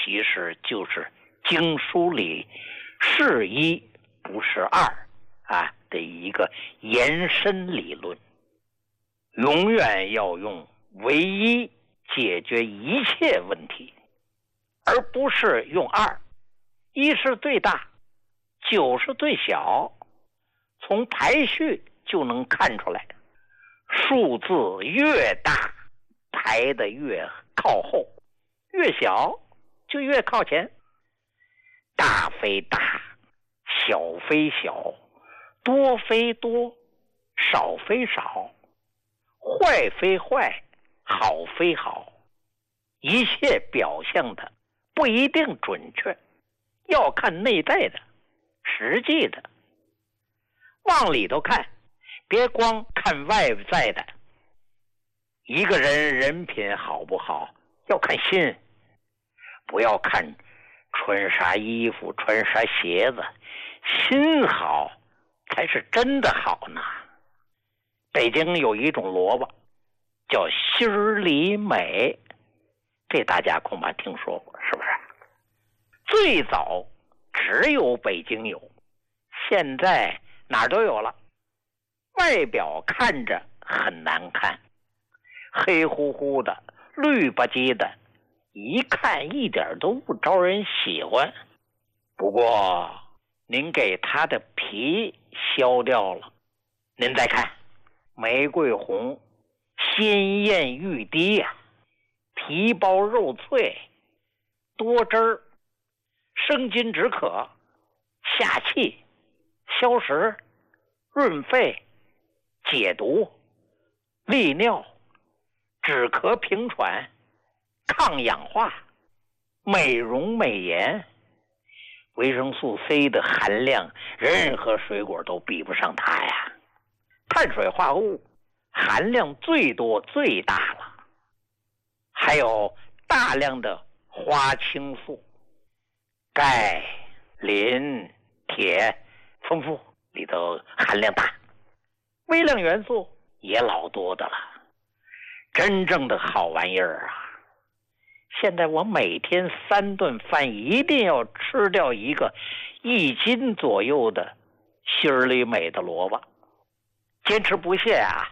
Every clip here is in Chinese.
其实就是经书里是一不是二的一个延伸理论，永远要用唯一解决一切问题，而不是用二。一是最大，九是最小，从排序就能看出来，数字越大排得越靠后，越小就越靠前。大非大，小非小，多非多，少非少，坏非坏，好非好，一切表象的不一定准确，要看内在的实际的。往里头看，别光看外在的。一个人人品好不好要看心，不要看穿啥衣服穿啥鞋子，心好才是真的好呢。北京有一种萝卜叫心里美，这大家恐怕听说过，是不是？最早只有北京有，现在哪儿都有了。外表看着很难看，黑乎乎的，绿吧唧的，一看一点都不招人喜欢。不过您给它的皮削掉了，您再看玫瑰红，鲜艳欲滴呀，皮薄肉脆，多汁儿，生津止渴，下气，消食，润肺，解毒，利尿，止咳平喘，抗氧化，美容美颜。维生素 C 的含量任何水果都比不上它呀。碳水化合物含量最多最大了，还有大量的花青素，钙、磷、铁丰富，里头含量大。微量元素也老多的了，真正的好玩意儿啊！现在我每天3顿饭一定要吃掉一个1斤左右的心里美的萝卜，坚持不懈啊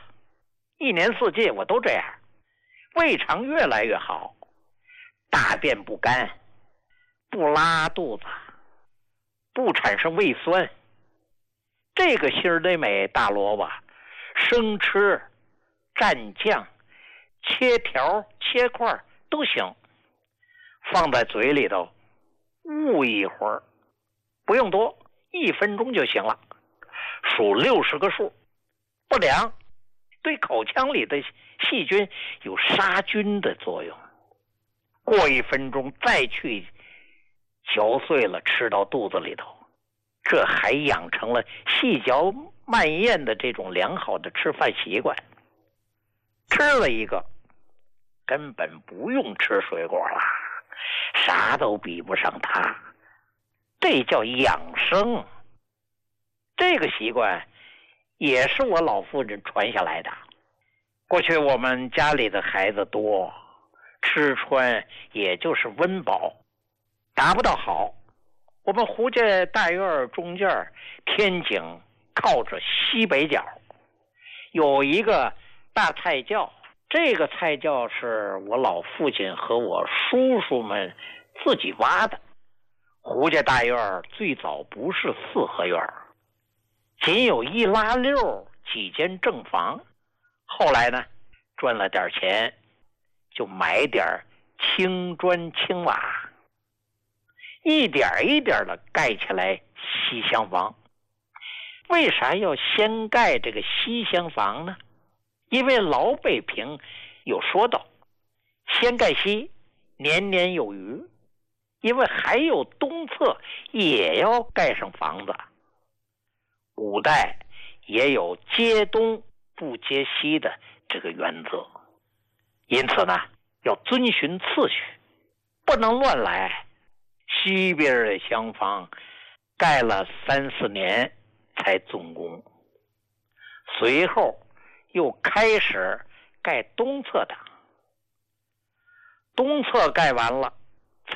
！1年4季我都这样，胃肠越来越好，大便不干，不拉肚子，不产生胃酸。这个心里美大萝卜生吃、蘸酱、切条、切块都行，放在嘴里头捂一会儿，不用多，1分钟就行了，数60个数，不凉，对口腔里的细菌有杀菌的作用。过1分钟再去嚼碎了吃到肚子里头，这还养成了细嚼慢咽的这种良好的吃饭习惯。吃了一个根本不用吃水果了，啥都比不上它，这叫养生。这个习惯也是我老父亲传下来的。过去我们家里的孩子多，吃穿也就是温饱，达不到好。我们胡家大院中间天井靠着西北角，有一个大菜窖，这个菜窖是我老父亲和我叔叔们自己挖的。胡家大院最早不是4合院，仅有1拉6几间正房，后来呢赚了点钱，就买点青砖青瓦，一点一点的盖起来西厢房。为啥要先盖这个西厢房呢？因为老北平有说道，先盖西，年年有余。因为还有东侧也要盖上房子，古代也有接东不接西的这个原则，因此呢要遵循次序，不能乱来。西边的厢房盖了3、4年才动工，随后又开始盖东侧的，东侧盖完了，